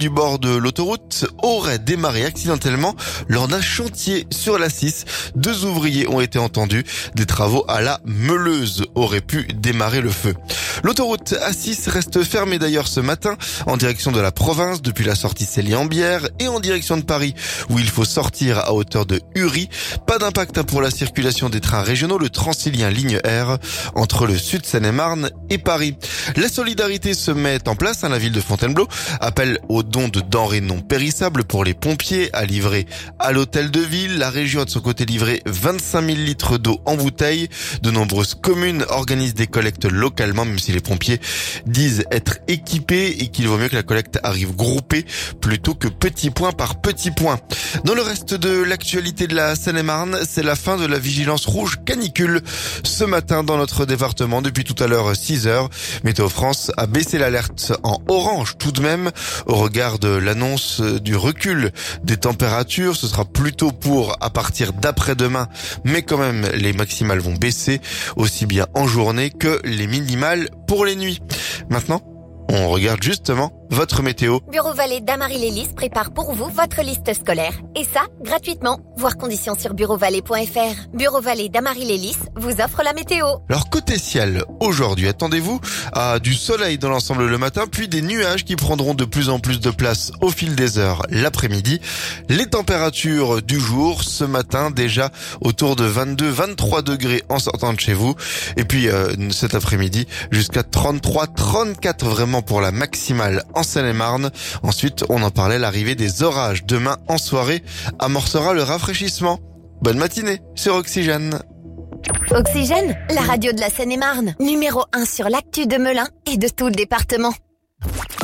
du bord de l'autoroute aurait démarré accidentellement lors d'un chantier sur l'A6. 2 ouvriers ont été entendus. Des travaux à la meuleuse auraient pu démarrer le feu. L'autoroute A6 reste fermée d'ailleurs ce matin en direction de la province depuis la sortie Célie-en-Bière et en direction de Paris où il faut sortir à hauteur de Uri. Pas d'impact pour la circulation des trains régionaux, le Transilien ligne R entre le sud Seine-et-Marne et Paris. La solidarité se met en place. La ville de Fontainebleau appelle au don de denrées non périssables pour les pompiers à livrer à l'hôtel de ville. La région a de son côté livré 25 000 litres d'eau en bouteille. De nombreuses communes organisent des collectes localement, même si les pompiers disent être équipés et qu'il vaut mieux que la collecte arrive groupée plutôt que petit point par petit point. Dans le reste de l'actualité de la Seine-et-Marne, c'est la fin de la vigilance rouge canicule ce matin dans notre département depuis tout à l'heure 6 heures. Météo France a baissé l'alerte en orange tout de même au regard de l'annonce du recul des températures. Ce sera plutôt pour à partir d'après-demain, mais quand même les maximales vont baisser aussi bien en journée que les minimales pour les nuits. Maintenant, on regarde justement votre météo. Bureau Vallée d'Amarie-Lélis prépare pour vous votre liste scolaire. Et ça, gratuitement. Voir conditions sur bureauvalais.fr. Bureau Vallée d'Amarie-Lélis vous offre la météo. Alors côté ciel, aujourd'hui, attendez-vous à du soleil dans l'ensemble le matin, puis des nuages qui prendront de plus en plus de place au fil des heures l'après-midi. Les températures du jour, ce matin, déjà autour de 22-23 degrés en sortant de chez vous. Et puis cet après-midi, jusqu'à 33-34 vraiment pour la maximale en Seine-et-Marne. Ensuite, on en parlait, l'arrivée des orages demain en soirée amorcera le rafraîchissement. Bonne matinée sur Oxygène. Oxygène, la radio de la Seine-et-Marne. Numéro 1 sur l'actu de Melun et de tout le département.